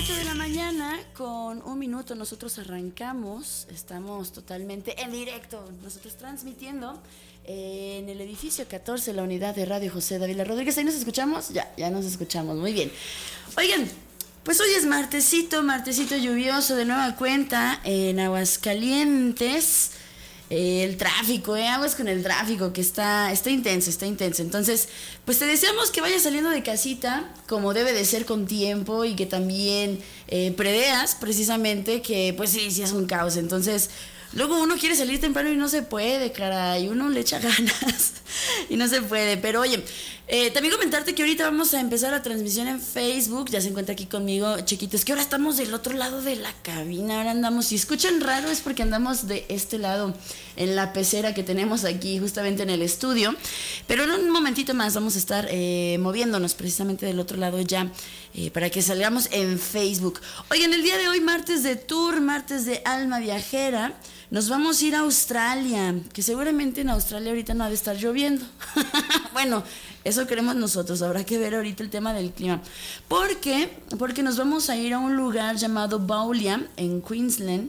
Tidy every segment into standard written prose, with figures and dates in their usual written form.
7 de la mañana con 1 minuto nosotros arrancamos, estamos totalmente en directo, nosotros transmitiendo en el edificio 14, la unidad de Radio José Dávila Rodríguez. ¿Ahí nos escuchamos? Ya nos escuchamos, muy bien. Oigan, pues hoy es martesito lluvioso de nueva cuenta en Aguascalientes. El tráfico, aguas con el tráfico que está intenso. Entonces, pues te deseamos que vayas saliendo de casita como debe de ser, con tiempo, y que también preveas precisamente que pues sí es un caos. Entonces, luego uno quiere salir temprano y no se puede, caray, uno le echa ganas y no se puede. Pero oye, también comentarte que ahorita vamos a empezar la transmisión en Facebook. Ya se encuentra aquí conmigo Chiquitos, que ahora estamos del otro lado de la cabina. Ahora andamos, si escuchan raro es porque andamos de este lado, en la pecera que tenemos aquí justamente en el estudio. Pero en un momentito más vamos a estar moviéndonos precisamente del otro lado ya, para que salgamos en Facebook. Oigan, el día de hoy, martes de tour, martes de alma viajera, nos vamos a ir a Australia, que seguramente en Australia ahorita no ha de estar lloviendo. Bueno, eso queremos nosotros, habrá que ver ahorita el tema del clima. ¿Por qué? Porque nos vamos a ir a un lugar llamado Baulia, en Queensland.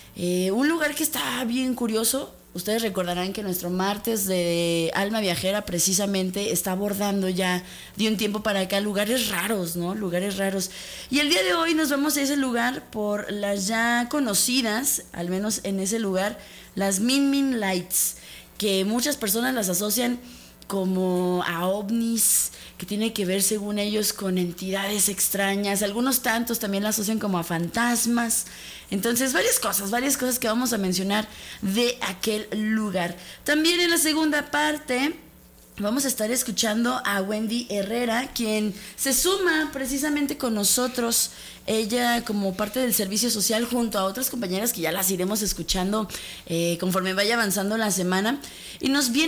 Un lugar que está bien curioso. Ustedes recordarán que nuestro martes de Alma Viajera precisamente está abordando ya de un tiempo para acá lugares raros, ¿no? Lugares raros. Y el día de hoy nos vamos a ese lugar por las ya conocidas, al menos en ese lugar, las Min Min Lights, que muchas personas las asocian como a ovnis, que tiene que ver según ellos con entidades extrañas. Algunos tantos también la asocian como a fantasmas. Entonces, varias cosas que vamos a mencionar de aquel lugar. También en la segunda parte vamos a estar escuchando a Wendy Herrera, quien se suma precisamente con nosotros, ella como parte del servicio social, junto a otras compañeras que ya las iremos escuchando conforme vaya avanzando la semana, y nos viene